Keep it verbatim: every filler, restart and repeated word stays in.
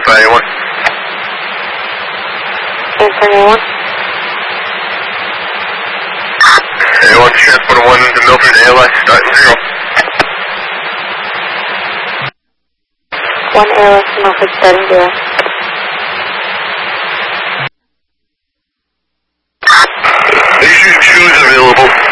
five eight one. eight five eight one. eight one, transport one to Milford, A L S, starting zero. one A L S to Milford, starting zero. Are you shoes available?